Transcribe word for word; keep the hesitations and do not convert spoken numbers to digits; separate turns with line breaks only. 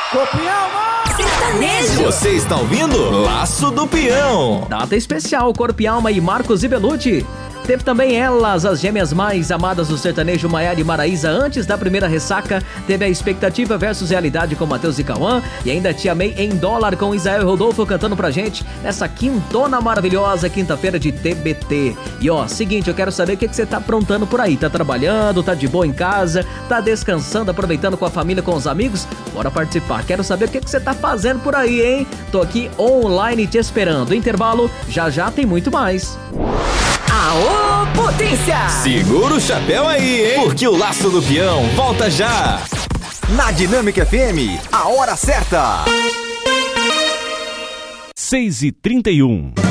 Corpo
Sertanejo.
Você está ouvindo Laço do Peão.
Data especial, Corpo e Alma e Marcos e Belucci. Teve também elas, as gêmeas mais amadas do sertanejo, Maiara e Maraísa, antes da primeira ressaca. Teve a Expectativa versus Realidade com Matheus e Cauã. E ainda Te Amei em Dólar com Isael e Rodolfo cantando pra gente nessa quintona maravilhosa, quinta-feira de T B T. E ó, seguinte, eu quero saber o que, que você tá aprontando por aí. Tá trabalhando, tá de boa em casa, tá descansando, aproveitando com a família, com os amigos? Bora participar. Quero saber o que, que você tá fazendo por aí, hein? Tô aqui online te esperando. Intervalo, já já tem muito mais.
Aô, potência!
Segura o chapéu aí, hein? Porque o Laço do Peão volta já.
Na Dinâmica F M, a hora certa.
seis e trinta e um.